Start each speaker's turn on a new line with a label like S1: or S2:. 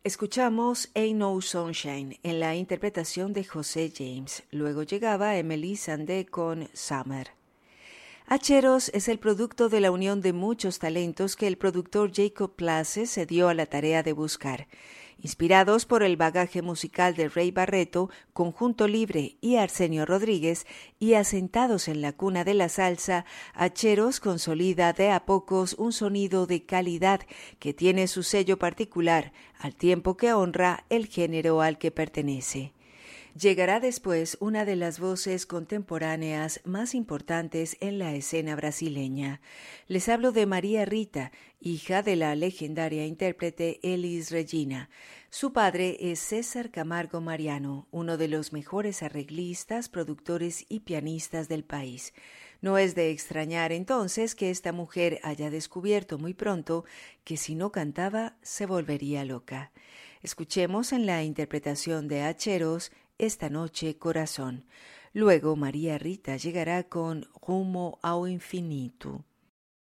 S1: Escuchamos Ain't No Sunshine en la interpretación de José James. Luego llegaba Emily Sandé con Summer. Hacheros es el producto de la unión de muchos talentos que el productor Jacob Place se dio a la tarea de buscar. Inspirados por el bagaje musical de Ray Barretto, Conjunto Libre y Arsenio Rodríguez, y asentados en la cuna de la salsa, Hacheros consolida de a pocos un sonido de calidad que tiene su sello particular, al tiempo que honra el género al que pertenece. Llegará después una de las voces contemporáneas más importantes en la escena brasileña. Les hablo de María Rita, hija de la legendaria intérprete Elis Regina. Su padre es César Camargo Mariano, uno de los mejores arreglistas, productores y pianistas del país. No es de extrañar entonces que esta mujer haya descubierto muy pronto que si no cantaba se volvería loca. Escuchemos en la interpretación de Hacheros Esta noche corazón. Luego María Rita llegará con Rumo ao Infinito.